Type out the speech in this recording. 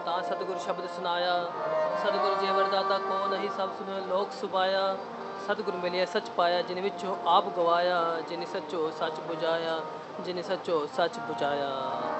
ਤਾਂ ਸਤਿਗੁਰ ਸ਼ਬਦ ਸੁਨਾਇਆ। ਸਤਿਗੁਰ ਜੀ ਵਰਦਾਤਾ ਕੋ ਨਹੀਂ ਸਭ ਸੁਨੇ ਲੋਕ ਸੁਭਾਇਆ। ਸਤਿਗੁਰ ਮਿਲਿਆ ਸੱਚ ਪਾਇਆ ਜਿਨ ਵਿੱਚੋਂ ਆਪ ਗਵਾਇਆ। ਜਿਨ ਸੱਚੋ ਸੱਚ ਬੁਝਾਇਆ, ਜਿਨ ਸੱਚੋ ਸੱਚ ਬੁਝਾਇਆ।